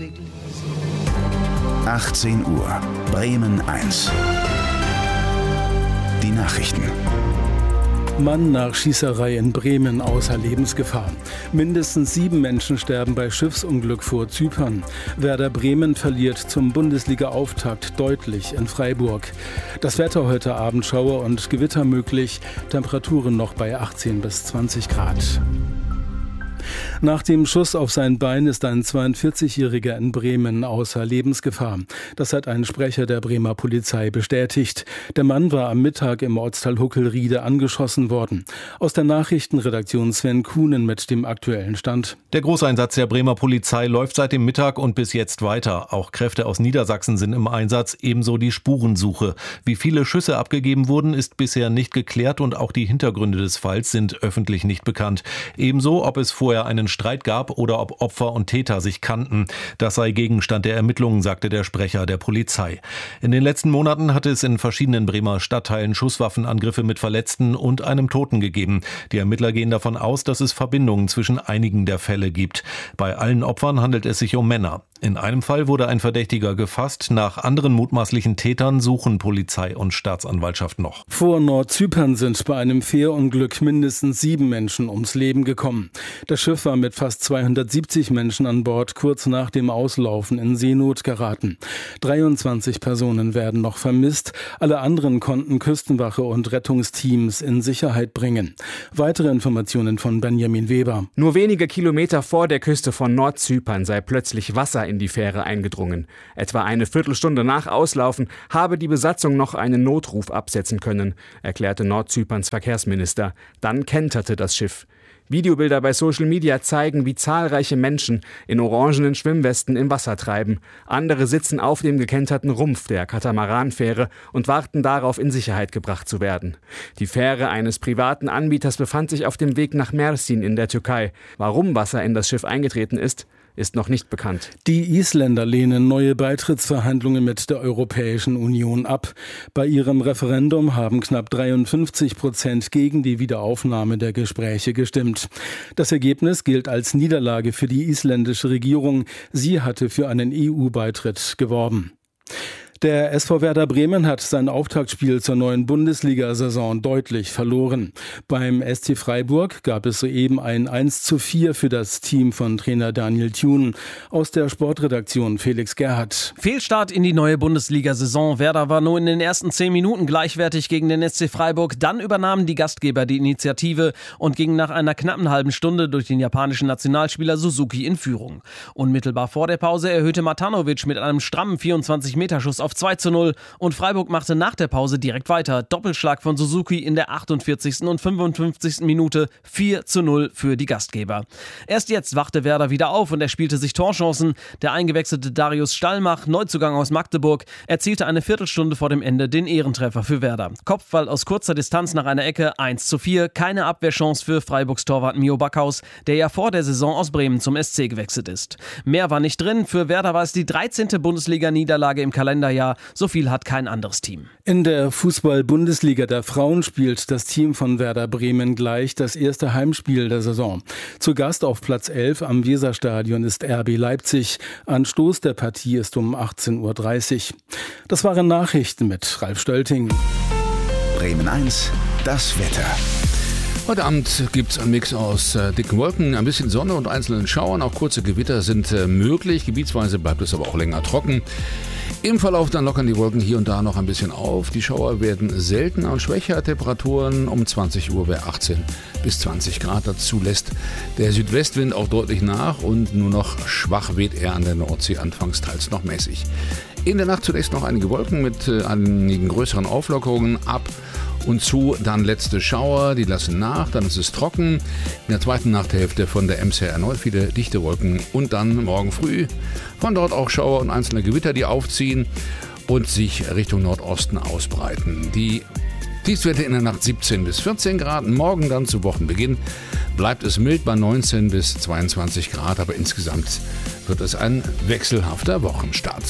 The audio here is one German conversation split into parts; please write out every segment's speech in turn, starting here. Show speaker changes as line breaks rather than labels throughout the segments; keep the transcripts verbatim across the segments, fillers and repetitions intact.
achtzehn Uhr, Bremen eins. Die Nachrichten.
Mann nach Schießerei in Bremen außer Lebensgefahr. Mindestens sieben Menschen sterben bei Schiffsunglück vor Zypern. Werder Bremen verliert zum Bundesliga-Auftakt deutlich in Freiburg. Das Wetter heute Abend, Schauer und Gewitter möglich. Temperaturen noch bei achtzehn bis zwanzig Grad. Nach dem Schuss auf sein Bein ist ein zweiundvierzigjähriger in Bremen außer Lebensgefahr. Das hat ein Sprecher der Bremer Polizei bestätigt. Der Mann war am Mittag im Ortsteil Huckelriede angeschossen worden. Aus der Nachrichtenredaktion Sven Kuhnen mit dem aktuellen Stand.
Der Großeinsatz der Bremer Polizei läuft seit dem Mittag und bis jetzt weiter. Auch Kräfte aus Niedersachsen sind im Einsatz, ebenso die Spurensuche. Wie viele Schüsse abgegeben wurden, ist bisher nicht geklärt und auch die Hintergründe des Falls sind öffentlich nicht bekannt. Ebenso, ob es vorher einen Streit gab oder ob Opfer und Täter sich kannten. Das sei Gegenstand der Ermittlungen, sagte der Sprecher der Polizei. In den letzten Monaten hatte es in verschiedenen Bremer Stadtteilen Schusswaffenangriffe mit Verletzten und einem Toten gegeben. Die Ermittler gehen davon aus, dass es Verbindungen zwischen einigen der Fälle gibt. Bei allen Opfern handelt es sich um Männer. In einem Fall wurde ein Verdächtiger gefasst. Nach anderen mutmaßlichen Tätern suchen Polizei und Staatsanwaltschaft noch.
Vor Nordzypern sind bei einem Fährunglück mindestens sieben Menschen ums Leben gekommen. Das Schiff war mit fast zweihundertsiebzig Menschen an Bord kurz nach dem Auslaufen in Seenot geraten. dreiundzwanzig Personen werden noch vermisst. Alle anderen konnten Küstenwache und Rettungsteams in Sicherheit bringen. Weitere Informationen von Benjamin Weber.
Nur wenige Kilometer vor der Küste von Nordzypern sei plötzlich Wasser in die Fähre eingedrungen. Etwa eine Viertelstunde nach Auslaufen habe die Besatzung noch einen Notruf absetzen können, erklärte Nordzyperns Verkehrsminister. Dann kenterte das Schiff. Videobilder bei Social Media zeigen, wie zahlreiche Menschen in orangenen Schwimmwesten im Wasser treiben. Andere sitzen auf dem gekenterten Rumpf der Katamaranfähre und warten darauf, in Sicherheit gebracht zu werden. Die Fähre eines privaten Anbieters befand sich auf dem Weg nach Mersin in der Türkei. Warum Wasser in das Schiff eingetreten ist, ist noch nicht bekannt.
Die Isländer lehnen neue Beitrittsverhandlungen mit der Europäischen Union ab. Bei ihrem Referendum haben knapp dreiundfünfzig Prozent gegen die Wiederaufnahme der Gespräche gestimmt. Das Ergebnis gilt als Niederlage für die isländische Regierung. Sie hatte für einen E U-Beitritt geworben. Der S V Werder Bremen hat sein Auftaktspiel zur neuen Bundesliga-Saison deutlich verloren. Beim S C Freiburg gab es soeben ein eins zu vier für das Team von Trainer Daniel Thun. Aus der Sportredaktion Felix Gerhardt.
Fehlstart in die neue Bundesliga-Saison. Werder war nur in den ersten zehn Minuten gleichwertig gegen den S C Freiburg. Dann übernahmen die Gastgeber die Initiative und gingen nach einer knappen halben Stunde durch den japanischen Nationalspieler Suzuki in Führung. Unmittelbar vor der Pause erhöhte Matanovic mit einem strammen vierundzwanzig-Meter-Schuss auf zwei zu null und Freiburg machte nach der Pause direkt weiter. Doppelschlag von Suzuki in der achtundvierzigsten und fünfundfünfzigsten Minute, vier zu null für die Gastgeber. Erst jetzt wachte Werder wieder auf und er spielte sich Torchancen. Der eingewechselte Darius Stallmach, Neuzugang aus Magdeburg, erzielte eine Viertelstunde vor dem Ende den Ehrentreffer für Werder. Kopfball aus kurzer Distanz nach einer Ecke, eins zu vier, keine Abwehrchance für Freiburgs Torwart Mio Backhaus, der ja vor der Saison aus Bremen zum S C gewechselt ist. Mehr war nicht drin, für Werder war es die dreizehnte Bundesliga-Niederlage im Kalenderjahr. So viel hat kein anderes Team.
In der Fußball-Bundesliga der Frauen spielt das Team von Werder Bremen gleich das erste Heimspiel der Saison. Zu Gast auf Platz elf am Weserstadion ist R B Leipzig. Anstoß der Partie ist um achtzehn Uhr dreißig. Das waren Nachrichten mit Ralf Stölting.
Bremen eins, das Wetter.
Heute Abend gibt es einen Mix aus äh, dicken Wolken, ein bisschen Sonne und einzelnen Schauern. Auch kurze Gewitter sind äh, möglich. Gebietsweise bleibt es aber auch länger trocken. Im Verlauf dann lockern die Wolken hier und da noch ein bisschen auf. Die Schauer werden seltener und schwächer. Temperaturen um zwanzig Uhr bei achtzehn bis zwanzig Grad. Dazu lässt der Südwestwind auch deutlich nach und nur noch schwach weht er an der Nordsee, anfangs teils noch mäßig. In der Nacht zunächst noch einige Wolken mit äh, einigen größeren Auflockerungen ab. Und zu dann letzte Schauer, die lassen nach, dann ist es trocken. In der zweiten Nachthälfte von der Ems her erneut viele dichte Wolken und dann morgen früh von dort auch Schauer und einzelne Gewitter, die aufziehen und sich Richtung Nordosten ausbreiten. Die Tiefstwerte in der Nacht siebzehn bis vierzehn Grad, morgen dann zu Wochenbeginn bleibt es mild bei neunzehn bis zweiundzwanzig Grad, aber insgesamt wird es ein wechselhafter Wochenstart.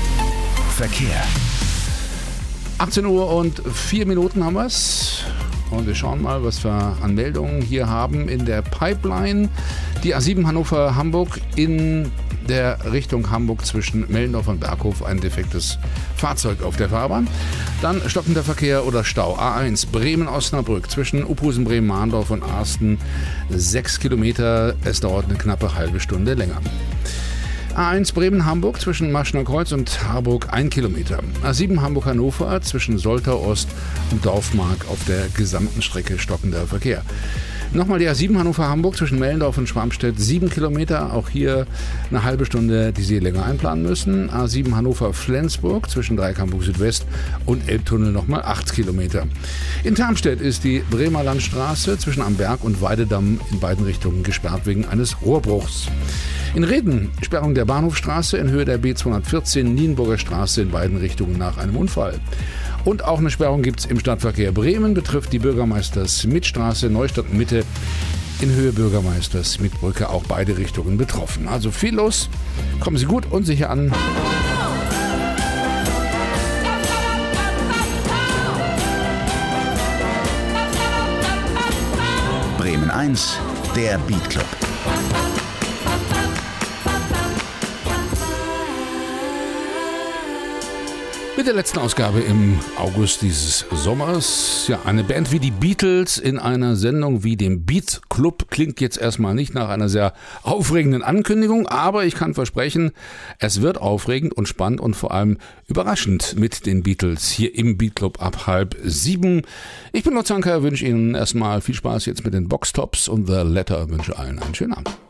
Verkehr.
achtzehn Uhr und vier Minuten haben wir es. Und wir schauen mal, was wir an Meldungen hier haben in der Pipeline. Die A sieben Hannover-Hamburg in der Richtung Hamburg zwischen Mellendorf und Berghof ein defektes Fahrzeug auf der Fahrbahn. Dann stockender Verkehr oder Stau. A eins Bremen-Osnabrück zwischen Uphusen, Bremen-Mahndorf und Arsten sechs Kilometer. Es dauert eine knappe halbe Stunde länger. A eins Bremen-Hamburg zwischen Maschner Kreuz und Harburg ein Kilometer. A sieben Hamburg-Hannover zwischen Soltau Ost und Dorfmark auf der gesamten Strecke stockender Verkehr. Nochmal die A sieben Hannover-Hamburg zwischen Mellendorf und Schwarmstedt sieben Kilometer. Auch hier eine halbe Stunde, die Sie länger einplanen müssen. A sieben Hannover-Flensburg zwischen Dreieckhamburg Südwest und Elbtunnel nochmal acht Kilometer. In Tarmstedt ist die Bremer Landstraße zwischen Amberg und Weidedamm in beiden Richtungen gesperrt wegen eines Rohrbruchs. In Reden Sperrung der Bahnhofstraße in Höhe der B zweihundertvierzehn Nienburger Straße in beiden Richtungen nach einem Unfall. Und auch eine Sperrung gibt es im Stadtverkehr Bremen, betrifft die Bürgermeister-Smith-Straße Neustadt Mitte in Höhe Bürgermeister-Smith-Brücke, auch beide Richtungen betroffen. Also viel los, kommen Sie gut und sicher an.
Bremen eins, der Beat Club.
Mit der letzten Ausgabe im August dieses Sommers. Ja, eine Band wie die Beatles in einer Sendung wie dem Beat Club klingt jetzt erstmal nicht nach einer sehr aufregenden Ankündigung, aber ich kann versprechen, es wird aufregend und spannend und vor allem überraschend mit den Beatles hier im Beat Club ab halb sieben. Ich bin Lutz Anker, wünsche Ihnen erstmal viel Spaß jetzt mit den Boxtops und The Letter, wünsche allen einen schönen Abend.